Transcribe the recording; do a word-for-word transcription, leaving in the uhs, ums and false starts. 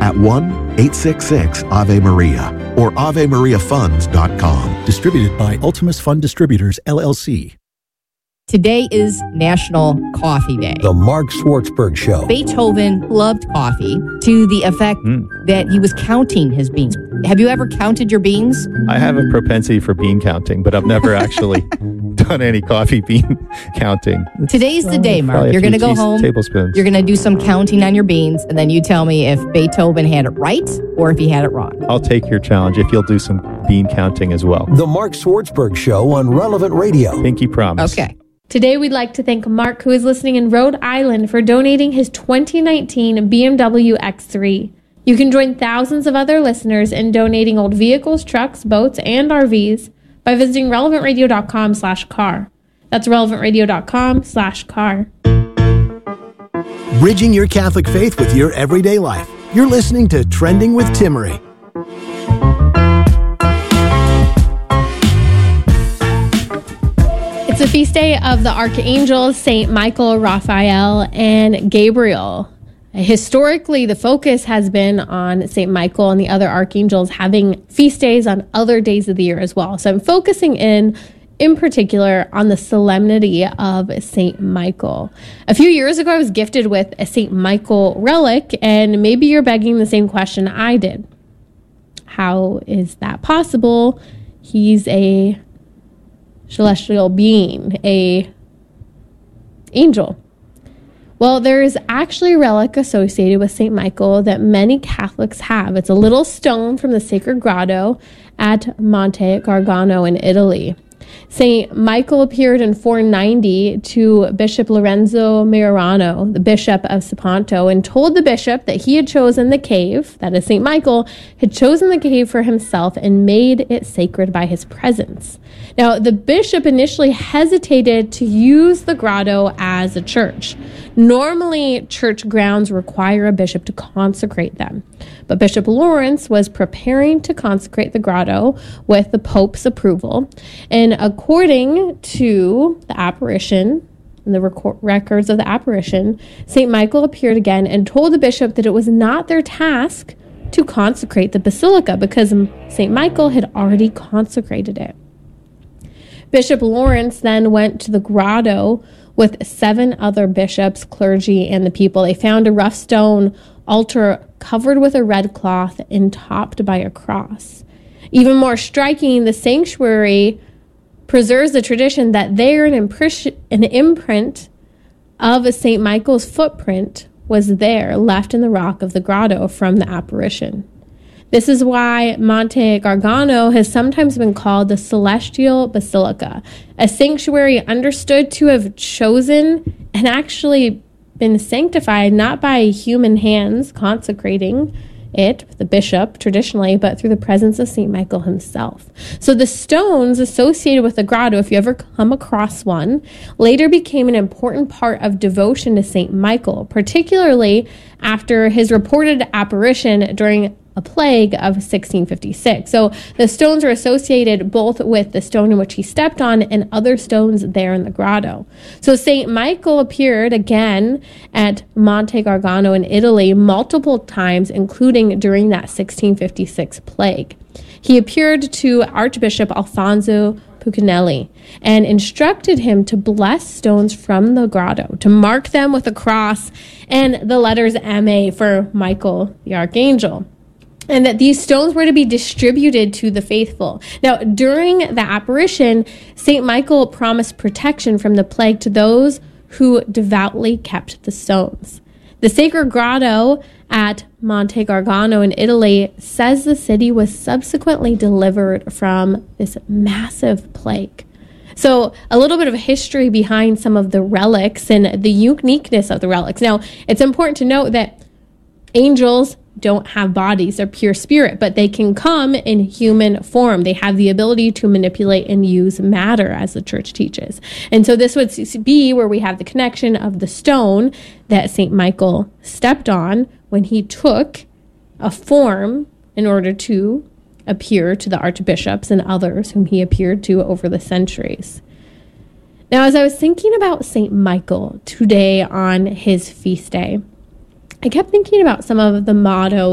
at one eight six six Ave Maria or ave maria funds dot com. Distributed by Ultimus Fund Distributors, L L C. Today is National Coffee Day. The Mark Schwartzberg Show. Beethoven loved coffee to the effect mm. that he was counting his beans. Have you ever counted your beans? I have a propensity for bean counting, but I've never actually done any coffee bean counting. Today's the day, Mark. You're going to go home. Tablespoons. You're going to do some counting on your beans, and then you tell me if Beethoven had it right or if he had it wrong. I'll take your challenge if you'll do some bean counting as well. The Mark Schwartzberg Show on Relevant Radio. Pinky promise. Okay. Today, we'd like to thank Mark, who is listening in Rhode Island, for donating his twenty nineteen B M W X three. You can join thousands of other listeners in donating old vehicles, trucks, boats, and R Vs by visiting relevant radio dot com slash car. That's relevant radio dot com slash car. Bridging your Catholic faith with your everyday life. You're listening to Trending with Timmerie. It's the feast day of the archangels, Saint Michael, Raphael, and Gabriel. Historically, the focus has been on Saint Michael and the other archangels having feast days on other days of the year as well. So I'm focusing in, in particular, on the solemnity of Saint Michael. A few years ago, I was gifted with a Saint Michael relic, and maybe you're begging the same question I did. How is that possible? He's a celestial being, a angel. Well, there is actually a relic associated with Saint Michael that many Catholics have. It's a little stone from the sacred grotto at Monte Gargano in Italy. Saint Michael appeared in four ninety to Bishop Lorenzo Majorano, the bishop of Siponto, and told the bishop that he had chosen the cave, that is Saint Michael, had chosen the cave for himself and made it sacred by his presence. Now, the bishop initially hesitated to use the grotto as a church. Normally, church grounds require a bishop to consecrate them. But Bishop Lawrence was preparing to consecrate the grotto with the Pope's approval. And according to the apparition, and the record, records of the apparition, Saint Michael appeared again and told the bishop that it was not their task to consecrate the basilica because Saint Michael had already consecrated it. Bishop Lawrence then went to the grotto with seven other bishops, clergy, and the people. They found a rough stone altar covered with a red cloth and topped by a cross. Even more striking, the sanctuary preserves the tradition that there an, impre- an imprint of a Saint Michael's footprint was there, left in the rock of the grotto from the apparition. This is why Monte Gargano has sometimes been called the Celestial Basilica, a sanctuary understood to have chosen and actually been sanctified not by human hands consecrating it, the bishop traditionally, but through the presence of Saint Michael himself. So the stones associated with the grotto, if you ever come across one, later became an important part of devotion to Saint Michael, particularly after his reported apparition during a plague of sixteen fifty-six. So the stones are associated both with the stone in which he stepped on and other stones there in the grotto. So Saint Michael appeared again at Monte Gargano in Italy multiple times, including during that sixteen fifty-six plague. He appeared to Archbishop Alfonso Puccinelli and instructed him to bless stones from the grotto, to mark them with a cross and the letters M A for Michael the Archangel, and that these stones were to be distributed to the faithful. Now, during the apparition, Saint Michael promised protection from the plague to those who devoutly kept the stones. The sacred grotto at Monte Gargano in Italy says the city was subsequently delivered from this massive plague. So a little bit of history behind some of the relics and the uniqueness of the relics. Now, it's important to note that angels don't have bodies, they're pure spirit, but they can come in human form. They have the ability to manipulate and use matter, as the church teaches. And so this would be where we have the connection of the stone that Saint Michael stepped on when he took a form in order to appear to the archbishops and others whom he appeared to over the centuries. Now, as I was thinking about Saint Michael today on his feast day, I kept thinking about some of the mottos